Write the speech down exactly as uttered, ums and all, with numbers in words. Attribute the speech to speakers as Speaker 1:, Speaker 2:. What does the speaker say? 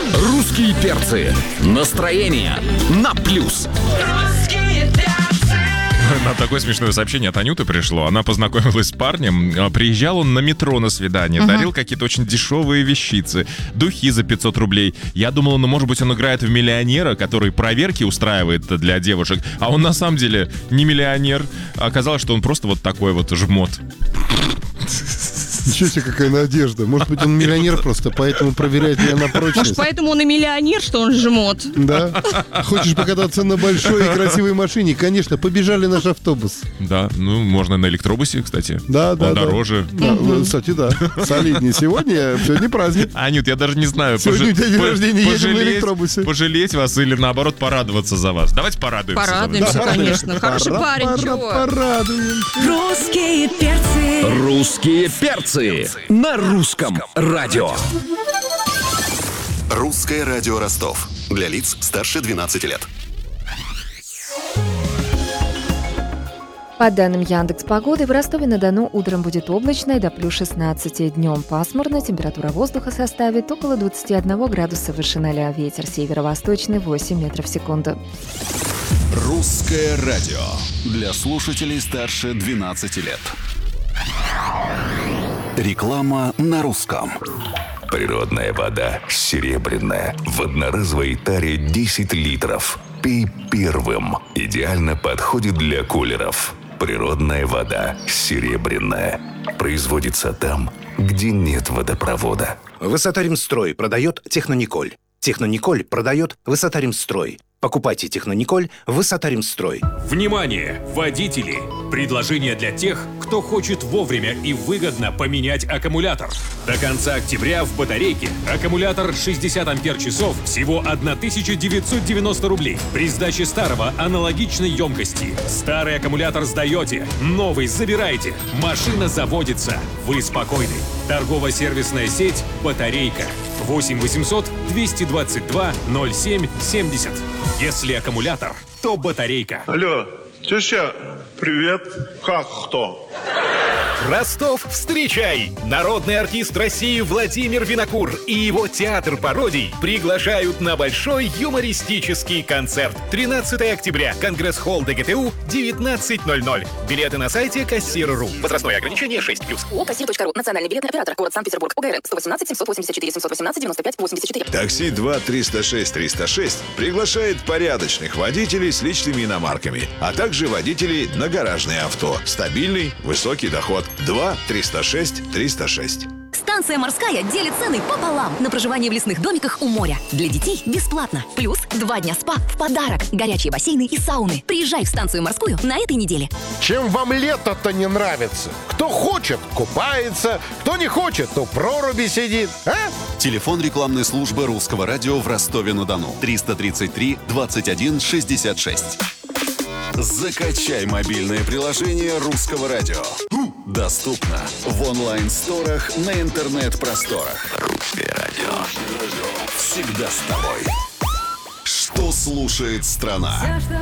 Speaker 1: Русские перцы. Настроение на плюс.
Speaker 2: На такое смешное сообщение от Анюты пришло. Она познакомилась с парнем. Приезжал он на метро на свидание. Uh-huh. Дарил какие-то очень дешевые вещицы. Духи за пятьсот рублей. Я думала, ну, может быть, он играет в миллионера, который проверки устраивает для девушек. А он на самом деле не миллионер. Оказалось, что он просто вот такой вот жмот.
Speaker 3: Ничего себе, какая надежда. Может быть, он миллионер просто, поэтому проверяет меня на прочность.
Speaker 4: Может, поэтому он и миллионер, что он жмот.
Speaker 3: Да. Хочешь покататься на большой и красивой машине? Конечно, побежали наш автобус.
Speaker 2: Да, ну, можно на электробусе, кстати.
Speaker 3: Да, да,
Speaker 2: он
Speaker 3: да.
Speaker 2: дороже.
Speaker 3: Да, угу. Кстати, да. Солиднее. Сегодня, сегодня праздник.
Speaker 2: Анют, я даже не знаю.
Speaker 3: Сегодня у тебя день рождения, едем на электробусе.
Speaker 2: Пожалеть вас или, наоборот, порадоваться за вас. Давайте порадуемся.
Speaker 4: Порадуемся,
Speaker 2: за вас.
Speaker 4: конечно. Хороший
Speaker 3: Пора,
Speaker 4: парень,
Speaker 3: пора,
Speaker 4: чего?
Speaker 3: Порадуемся.
Speaker 5: Русские перцы.
Speaker 1: Русские перцы на русском радио.
Speaker 6: Русское радио Ростов. Для лиц старше двенадцати лет.
Speaker 7: По данным Яндекс.Погоды, в Ростове-на-Дону утром будет облачно и до плюс шестнадцати. Днем пасмурно, температура воздуха составит около двадцати одного градуса выше ноля. Ветер северо-восточный восемь метров в секунду.
Speaker 6: Русское радио. Для слушателей старше двенадцати лет. Реклама на русском. Природная вода серебряная в одноразовой таре десять литров. Пей первым. Идеально подходит для кулеров. Природная вода серебряная. Производится там, где нет водопровода.
Speaker 8: Высота-Ремстрой продает Технониколь. Технониколь продает Высота-Ремстрой. Покупайте Технониколь Высота-Ремстрой.
Speaker 9: Внимание, водители! Предложение для тех, кто хочет вовремя и выгодно поменять аккумулятор. До конца октября в батарейке аккумулятор шестьдесят ампер-часов всего тысяча девятьсот девяносто рублей. При сдаче старого аналогичной емкости. Старый аккумулятор сдаете, новый забираете. Машина заводится. Вы спокойны. Торгово-сервисная сеть «Батарейка». восемь восемьсот двести двадцать два ноль семь семьдесят. Если аккумулятор, то батарейка.
Speaker 10: Алло, теща, привет. Как кто?
Speaker 9: Ростов, встречай! Народный артист России Владимир Винокур и его театр пародий приглашают на большой юмористический концерт. тринадцатого октября. Конгресс-холл ДГТУ, девятнадцать ноль ноль. Билеты на сайте кассир точка ру. Возрастное ограничение шесть плюс.
Speaker 11: ООО «Кассир точка ру». Национальный билетный оператор. Город Санкт-Петербург. ОГРН сто восемнадцать семьсот восемьдесят четыре семьсот восемнадцать девяносто пять восемьдесят четыре.
Speaker 12: Такси два триста шесть триста шесть приглашает порядочных водителей с личными иномарками, а также водителей на гаражные авто. Стабильный, высокий доход. два триста шесть триста шесть.
Speaker 5: Станция «Морская» делит цены пополам на проживание в лесных домиках у моря. Для детей бесплатно. Плюс два дня спа в подарок. Горячие бассейны и сауны. Приезжай в станцию «Морскую» на этой неделе.
Speaker 13: Чем вам лето-то не нравится? Кто хочет, купается. Кто не хочет, то в проруби сидит. А?
Speaker 6: Телефон рекламной службы Русского радио в Ростове-на-Дону. триста тридцать три двадцать один шестьдесят шесть. Закачай мобильное приложение Русского радио. Доступно в онлайн-сторах, на интернет-просторах. Русское радио. Всегда с тобой. Что слушает страна?